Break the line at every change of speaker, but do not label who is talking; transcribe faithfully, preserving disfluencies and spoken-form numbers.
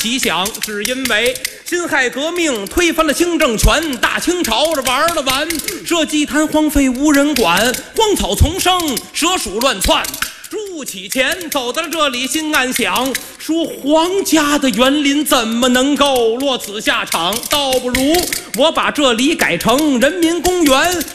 奇想，是因为辛亥革命推翻了清政权，大清朝这玩了完，这祭坛荒废无人管，荒草丛生，蛇鼠乱窜。住起前走到了这里，心暗想，说皇家的园林怎么能够落此下场？倒不如我把这里改成人民公园。